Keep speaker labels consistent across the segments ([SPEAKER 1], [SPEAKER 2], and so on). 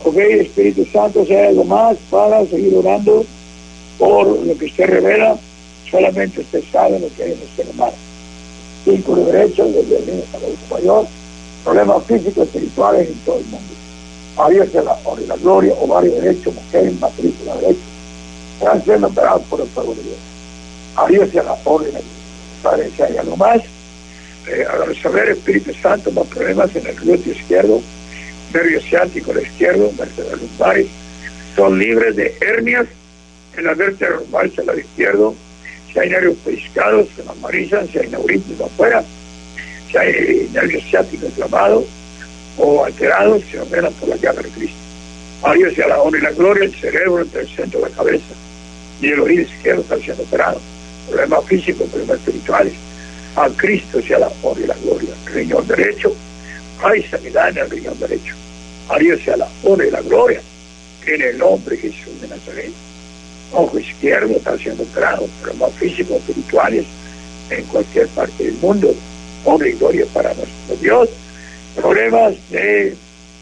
[SPEAKER 1] Ok, Espíritu Santo, sea algo más para seguir orando por lo que usted revela. Solamente usted sabe lo que hay en el ser humano. Círculo derecho, desde el niño hasta el adulto mayor, problemas físicos, espirituales en todo el mundo. A Dios sea la honra y la gloria, ovario derecho, mujer, matrícula derecha, están siendo operados por el fuego de Dios. A Dios sea la honra y la gloria. Padre, si hay algo más, hágalo saber. Espíritu Santo, más problemas en el glúteo izquierdo, nervio ciático del izquierdo, vértebras lumbares, son libres de hernias en la vértebra lumbar del lado izquierdo. Si hay nervios pellizcados, se normalizan. Si hay neuritis afuera, si hay nervios ciáticos inflamados o alterados, se ordenan por la llaga de Cristo. A Dios sea la honra y la gloria. El cerebro entre el centro de la cabeza y el oído izquierdo está siendo operado. Problemas físicos, problemas espirituales. A Cristo sea la honra y la gloria. El riñón derecho, hay sanidad en el riñón derecho. A Dios sea la honra y la gloria en el nombre de Jesús de Nazaret. Ojo izquierdo está siendo operado. Problemas físicos, espirituales en cualquier parte del mundo. Honra y gloria para nuestro Dios. Problemas de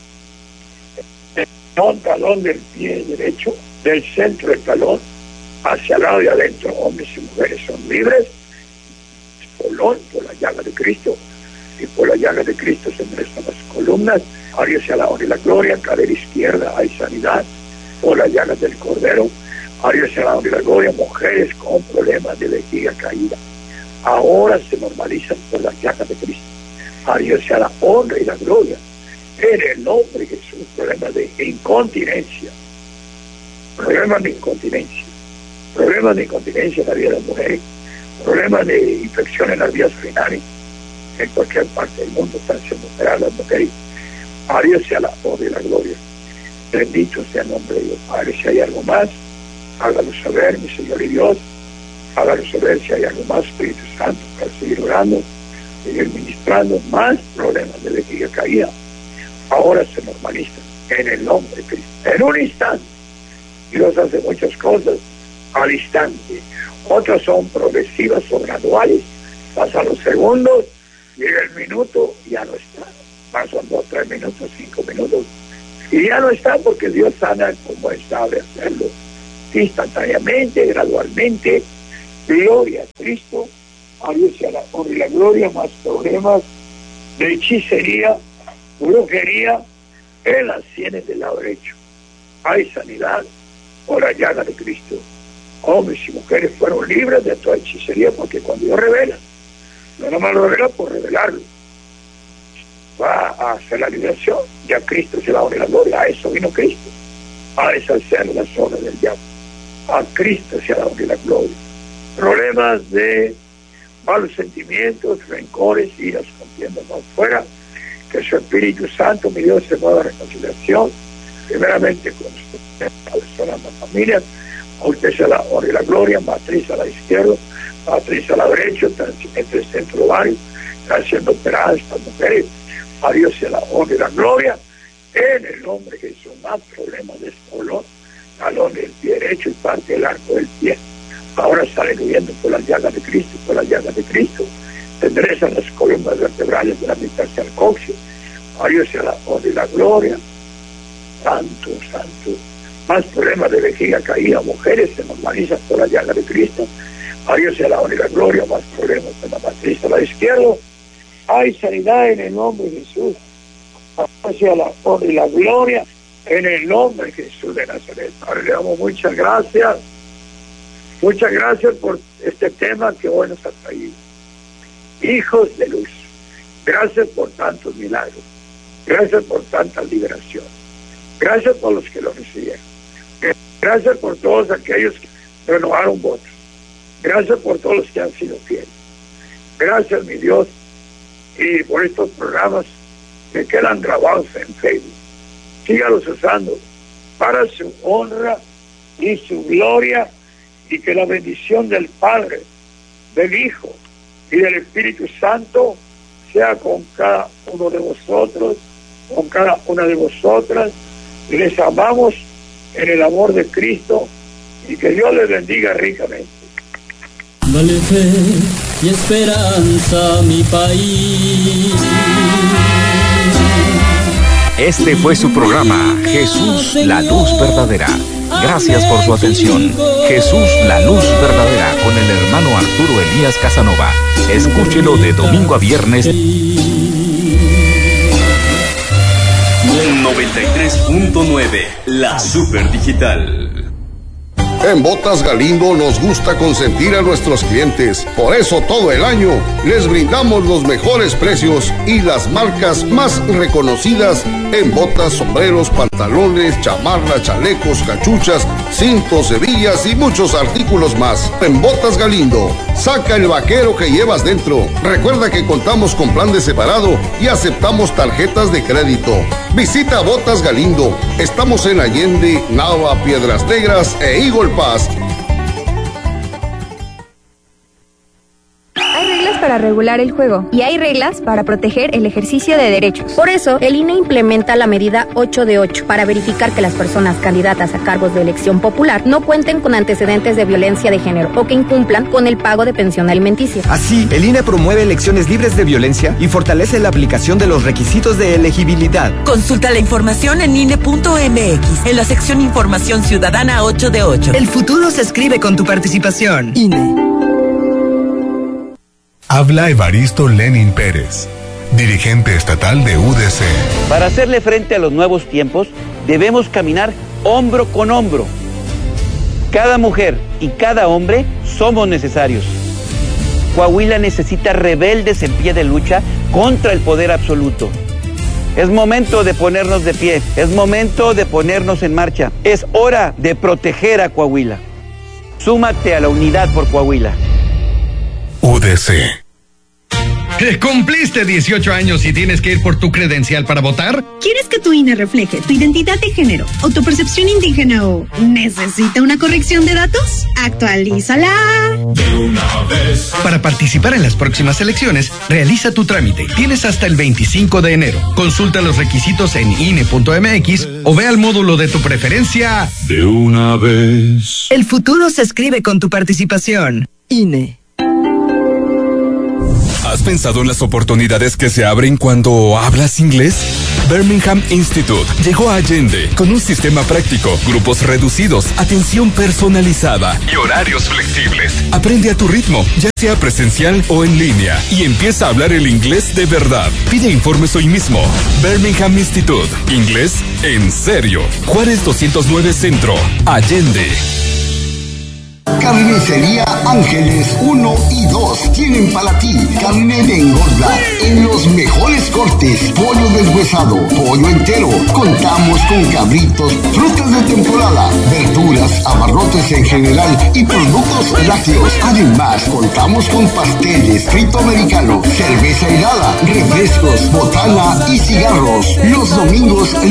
[SPEAKER 1] talón del pie derecho, del centro del talón hacia el lado de adentro, hombres y mujeres son libres. Colón, por la llaga de Cristo, y por la llaga de Cristo se enderezan las columnas. A Dios sea la honra y la gloria. Cadera izquierda hay sanidad por la llaga del Cordero. A Dios sea la honra y la gloria. Mujeres con problemas de vejiga caída, ahora se normalizan por la llaga de Cristo. A Dios sea la honra y la gloria en el nombre de Jesús. Problemas de incontinencia, problemas de incontinencia, problemas de incontinencia en la vida de las mujeres, problemas de infección en las vías urinarias en cualquier parte del mundo están siendo operadas las mujeres. A Dios sea la honra y la gloria. Bendito sea el nombre de Dios. Padre, si hay algo más, hágalo saber, mi Señor y Dios. Hágalo saber si hay algo más, Espíritu Santo, para seguir orando, seguir ministrando. Más problemas de vejiga caída ahora se normalizan en el nombre de Cristo. En un instante. Dios hace muchas cosas al instante. Otras son progresivas o graduales. Pasan los segundos, llega el minuto y ya no está. Pasan 2, 3 minutos, 5 minutos y ya no está, porque Dios sana como Él sabe hacerlo. Instantáneamente, gradualmente. Gloria a Cristo. A Dios sea la honra y la gloria. Más problemas de hechicería, brujería en las sienes del lado derecho. Hay sanidad por la llaga de Cristo. Hombres y mujeres fueron libres de toda hechicería, porque cuando Dios revela, no nomás lo revela por revelarlo, va a hacer la liberación. Ya Cristo se la honra y la gloria. A eso vino Cristo, a deshacer las obras del diablo. A Cristo se la honra y la gloria. Problemas de malos sentimientos, rencores, iras, contiendas más fuera. Que su Espíritu Santo, mi Dios, se mueva a reconciliación, primeramente con usted, personas, la familia. A usted sea la honra y la gloria. Matriz a la izquierda, matriz a la derecha, entre el centro ovario, están siendo operadas estas mujeres. A Dios sea la honra y la gloria en el nombre de Jesús. Más problemas de espolón, talón del pie derecho y parte del arco del pie, ahora salen huyendo por las llagas de Cristo. Por las llagas de Cristo se enderezan las columnas vertebrales de la mitad hacia el coxis. A Dios sea la honra y la gloria. Santo, santo. Más problemas de vejiga caída, mujeres se normalizan por la llaga de Cristo. A Dios sea la honra y la gloria. Más problemas de la matriz a la izquierda. Hay sanidad en el nombre de Jesús. A Dios sea la honra y la gloria en el nombre de Jesús de Nazaret. Ahora le damos muchas gracias. Muchas gracias por este tema que hoy nos ha traído. Hijos de luz. Gracias por tantos milagros. Gracias por tanta liberación. Gracias por los que lo recibieron. Gracias por todos aquellos que renovaron votos. Gracias por todos los que han sido fieles. Gracias, mi Dios, y por estos programas que quedan grabados en Facebook. Sígalos usando para su honra y su gloria, y que la bendición del Padre, del Hijo y del Espíritu Santo sea con cada uno de vosotros, con cada una de vosotras. Les amamos en el amor de Cristo, y que Dios les bendiga ricamente.
[SPEAKER 2] Dale fe y esperanza a mi país.
[SPEAKER 3] Este fue su programa, Jesús, la luz verdadera. Gracias por su atención. Jesús, la luz verdadera, con el hermano Arturo Elías Casanova. Escúchelo de domingo a viernes.
[SPEAKER 4] 93.9, la super digital.
[SPEAKER 5] En Botas Galindo nos gusta consentir a nuestros clientes. Por eso todo el año les brindamos los mejores precios y las marcas más reconocidas en botas, sombreros, pantalones, chamarras, chalecos, cachuchas, cintos, hebillas y muchos artículos más. En Botas Galindo, saca el vaquero que llevas dentro. Recuerda que contamos con plan de separado y aceptamos tarjetas de crédito. Visita Botas Galindo. Estamos en Allende, Nava, Piedras Negras e Eagle Pass.
[SPEAKER 6] Hay reglas para regular el juego y hay reglas para proteger el ejercicio de derechos. Por eso, el INE implementa la medida 8 de 8 para verificar que las personas candidatas a cargos de elección popular no cuenten con antecedentes de violencia de género o que incumplan con el pago de pensión alimenticia.
[SPEAKER 7] Así, el INE promueve elecciones libres de violencia y fortalece la aplicación de los requisitos de elegibilidad.
[SPEAKER 8] Consulta la información en INE.mx, en la sección Información Ciudadana 8 de 8.
[SPEAKER 9] El futuro se escribe con tu participación. INE.
[SPEAKER 10] Habla Evaristo Lenin Pérez, dirigente estatal de UDC.
[SPEAKER 11] Para hacerle frente a los nuevos tiempos, debemos caminar hombro con hombro. Cada mujer y cada hombre somos necesarios. Coahuila necesita rebeldes en pie de lucha contra el poder absoluto. Es momento de ponernos de pie, es momento de ponernos en marcha. Es hora de proteger a Coahuila. Súmate a la unidad por Coahuila.
[SPEAKER 10] UDC.
[SPEAKER 12] ¿Cumpliste 18 años y tienes que ir por tu credencial para votar?
[SPEAKER 13] ¿Quieres que tu INE refleje tu identidad de género o tu percepción indígena o necesita una corrección de datos? ¡Actualízala!
[SPEAKER 12] De una vez. Para participar en las próximas elecciones, realiza tu trámite. Tienes hasta el 25 de enero. Consulta los requisitos en INE.mx o ve al módulo de tu preferencia.
[SPEAKER 10] De una vez.
[SPEAKER 9] El futuro se escribe con tu participación. INE.
[SPEAKER 14] ¿Has pensado en las oportunidades que se abren cuando hablas inglés? Birmingham Institute llegó a Allende con un sistema práctico, grupos reducidos, atención personalizada y horarios flexibles. Aprende a tu ritmo, ya sea presencial o en línea, y empieza a hablar el inglés de verdad. Pide informes hoy mismo. Birmingham Institute, inglés en serio. Juárez 209 Centro, Allende.
[SPEAKER 15] Carnicería Ángeles 1 y 2 tienen para ti carne de engorda en los mejores cortes, pollo deshuesado, pollo entero. Contamos con cabritos, frutas de temporada, verduras, abarrotes en general y productos lácteos. Además, contamos con pasteles, frito americano, cerveza helada, refrescos, botana y cigarros. Los domingos